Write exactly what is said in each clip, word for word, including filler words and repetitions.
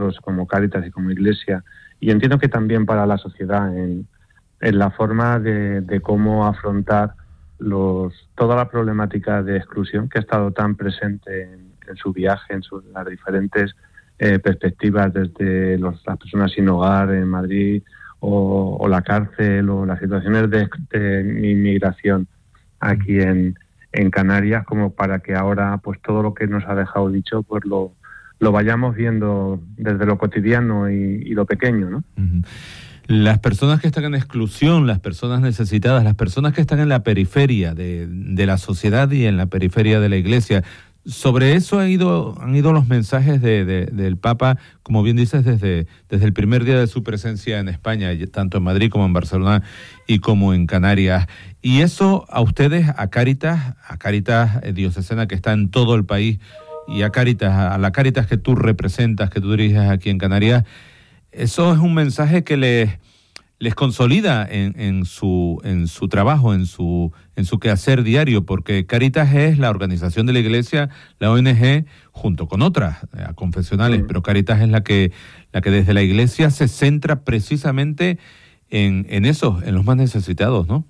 nosotros como Cáritas y como Iglesia, y entiendo que también para la sociedad, en, en la forma de, de cómo afrontar los toda la problemática de exclusión que ha estado tan presente en, en su viaje, en sus, las diferentes eh, perspectivas, desde los, las personas sin hogar en Madrid, o, o la cárcel, o las situaciones de, de inmigración aquí en, en Canarias, como para que ahora pues todo lo que nos ha dejado dicho pues lo, lo vayamos viendo desde lo cotidiano y, y lo pequeño, ¿no? Uh-huh. Las personas que están en exclusión, las personas necesitadas, las personas que están en la periferia de, de la sociedad y en la periferia de la Iglesia, sobre eso han ido, han ido los mensajes de, de, del Papa, como bien dices, desde, desde el primer día de su presencia en España, tanto en Madrid como en Barcelona y como en Canarias. Y eso a ustedes, a Cáritas, a Cáritas Diocesana, que está en todo el país, y a Cáritas, a la Cáritas que tú representas, que tú diriges aquí en Canarias, eso es un mensaje que les, les consolida en, en su en su trabajo, en su en su quehacer diario, porque Cáritas es la organización de la Iglesia, la O N G, junto con otras eh, confesionales, sí. Pero Cáritas es la que la que desde la Iglesia se centra precisamente en, en esos, en los más necesitados, ¿no?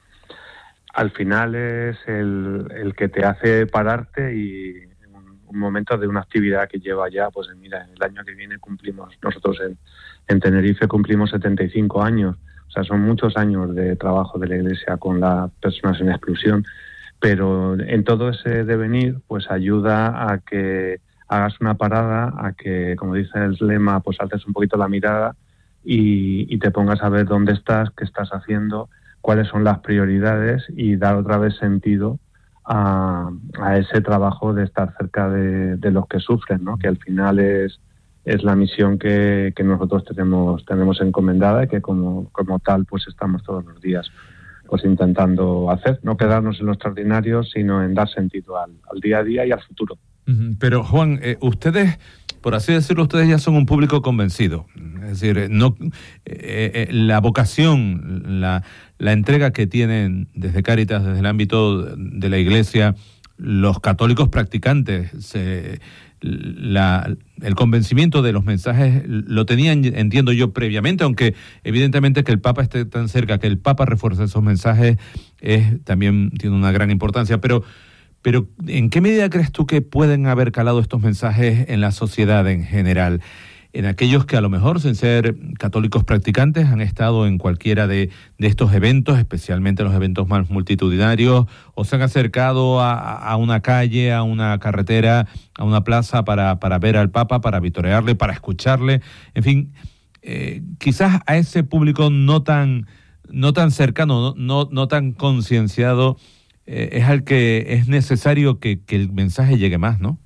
Al final es el, el que te hace pararte y un momento de una actividad que lleva ya, pues mira, el año que viene cumplimos, nosotros en, en Tenerife cumplimos setenta y cinco años, o sea, son muchos años de trabajo de la Iglesia con las personas en exclusión, pero en todo ese devenir, pues ayuda a que hagas una parada, a que, como dice el lema, pues alces un poquito la mirada y, y te pongas a ver dónde estás, qué estás haciendo, cuáles son las prioridades y dar otra vez sentido A, a ese trabajo de estar cerca de, de los que sufren, ¿no? Que al final es, es la misión que, que nosotros tenemos tenemos encomendada y que como, como tal pues estamos todos los días pues intentando hacer, no quedarnos en lo extraordinario, sino en dar sentido al, al día a día y al futuro. Pero Juan, eh, ustedes, por así decirlo, ustedes ya son un público convencido. Es decir, no eh, eh, la vocación, la, la entrega que tienen desde Cáritas, desde el ámbito de la Iglesia, los católicos practicantes, se, la, el convencimiento de los mensajes lo tenían, entiendo yo, previamente, aunque evidentemente que el Papa esté tan cerca, que el Papa refuerce esos mensajes, es también tiene una gran importancia, pero Pero, ¿en qué medida crees tú que pueden haber calado estos mensajes en la sociedad en general? En aquellos que a lo mejor, sin ser católicos practicantes, han estado en cualquiera de, de estos eventos, especialmente los eventos más multitudinarios, o se han acercado a, a una calle, a una carretera, a una plaza para, para ver al Papa, para vitorearle, para escucharle. En fin, eh, quizás a ese público no tan, no tan cercano, no, no, no tan concienciado, es al que es necesario que, que el mensaje llegue más, ¿no?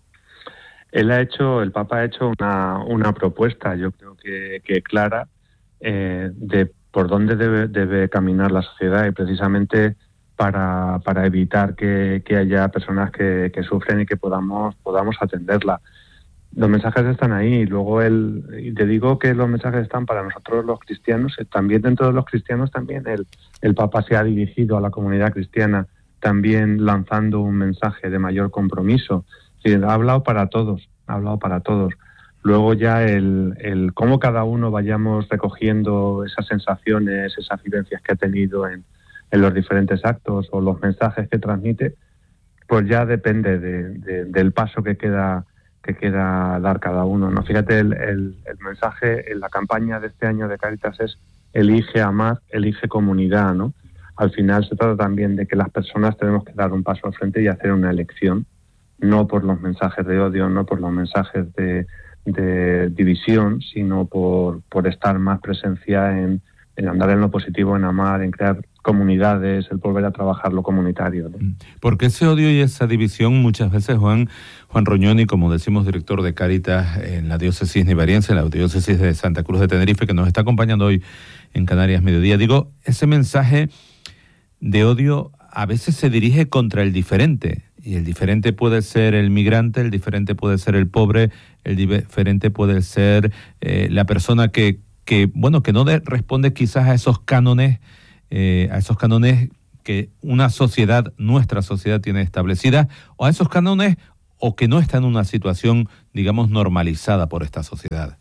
Él ha hecho, el Papa ha hecho una, una propuesta, yo creo que, que clara, eh, de por dónde debe, debe caminar la sociedad y precisamente para, para evitar que, que haya personas que, que sufren y que podamos, podamos atenderla. Los mensajes están ahí y luego él, y te digo que los mensajes están para nosotros los cristianos, también dentro de los cristianos también el, el Papa se ha dirigido a la comunidad cristiana también lanzando un mensaje de mayor compromiso. Sí, ha hablado para todos, ha hablado para todos. Luego ya el, el cómo cada uno vayamos recogiendo esas sensaciones, esas vivencias que ha tenido en, en los diferentes actos o los mensajes que transmite, pues ya depende de, de, del paso que queda que queda dar cada uno, ¿no? Fíjate, el, el, el mensaje en la campaña de este año de Cáritas es elige amar, elige comunidad, ¿no? Al final se trata también de que las personas tenemos que dar un paso al frente y hacer una elección, no por los mensajes de odio, no por los mensajes de, de división, sino por, por estar más presencia en, en andar en lo positivo, en amar, en crear comunidades, el volver a trabajar lo comunitario, ¿no? Porque ese odio y esa división muchas veces, Juan, Juan Roñoni, como decimos, director de Cáritas en la diócesis nivariense, en la diócesis de Santa Cruz de Tenerife, que nos está acompañando hoy en Canarias Mediodía, digo, ese mensaje de odio a veces se dirige contra el diferente, y el diferente puede ser el migrante, el diferente puede ser el pobre, el diferente puede ser eh, la persona que, que, bueno, que no de, responde quizás a esos cánones Eh, a esos cánones que una sociedad, nuestra sociedad tiene establecida, o a esos cánones o que no está en una situación, digamos, normalizada por esta sociedad?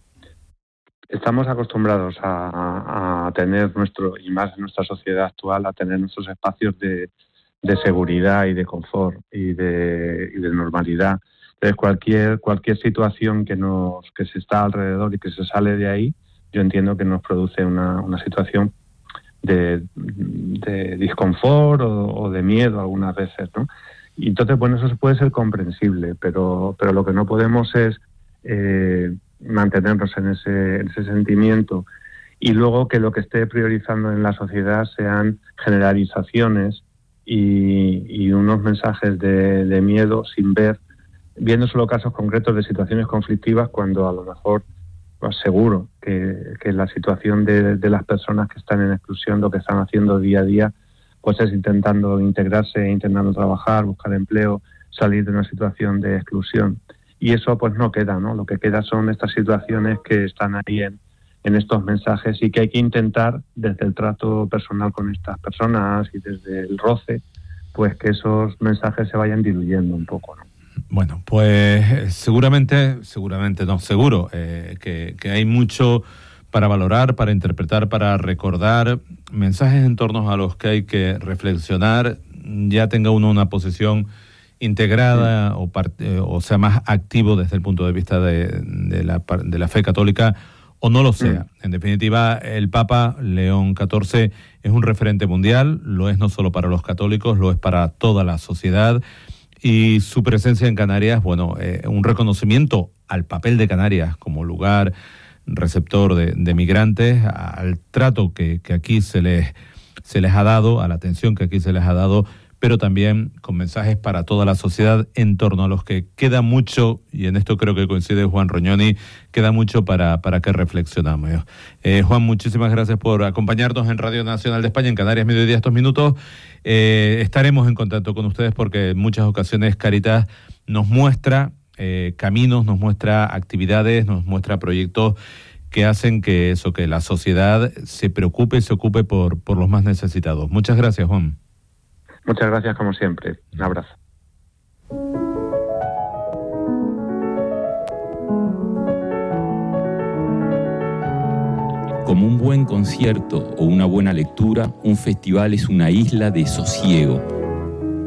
Estamos acostumbrados a, a tener nuestro, y más en nuestra sociedad actual, a tener nuestros espacios de, de seguridad y de confort y de, y de normalidad. Entonces, cualquier cualquier situación que nos que se está alrededor y que se sale de ahí, yo entiendo que nos produce una, una situación de, de disconfort o, o de miedo algunas veces, ¿no? Y entonces, bueno, eso puede ser comprensible, pero pero lo que no podemos es eh, mantenernos en ese, en ese sentimiento y luego que lo que esté priorizando en la sociedad sean generalizaciones y, y unos mensajes de, de miedo sin ver, viendo solo casos concretos de situaciones conflictivas cuando a lo mejor, pues seguro que, que la situación de, de las personas que están en exclusión, lo que están haciendo día a día, pues es intentando integrarse, intentando trabajar, buscar empleo, salir de una situación de exclusión. Y eso pues no queda, ¿no? Lo que queda son estas situaciones que están ahí en, en estos mensajes y que hay que intentar desde el trato personal con estas personas y desde el roce, pues que esos mensajes se vayan diluyendo un poco, ¿no? Bueno, pues seguramente, seguramente no, seguro eh, que, que hay mucho para valorar, para interpretar, para recordar, mensajes en torno a los que hay que reflexionar, ya tenga uno una posición integrada sí. o, parte, o sea más activo desde el punto de vista de, de, la, de la fe católica o no lo sea. En definitiva, el Papa León catorce es un referente mundial, lo es no solo para los católicos, lo es para toda la sociedad y su presencia en Canarias, bueno, eh, un reconocimiento al papel de Canarias como lugar receptor de, de migrantes, al trato que, que aquí se les, se les ha dado, a la atención que aquí se les ha dado, pero también con mensajes para toda la sociedad en torno a los que queda mucho, y en esto creo que coincide Juan Rognoni, queda mucho para, para que reflexionamos. Eh, Juan, muchísimas gracias por acompañarnos en Radio Nacional de España, en Canarias Mediodía estos minutos. Eh, estaremos en contacto con ustedes porque en muchas ocasiones Cáritas nos muestra eh, caminos, nos muestra actividades, nos muestra proyectos que hacen que eso, que la sociedad se preocupe y se ocupe por, por los más necesitados. Muchas gracias, Juan. Muchas gracias, como siempre. Un abrazo. Como un buen concierto o una buena lectura, un festival es una isla de sosiego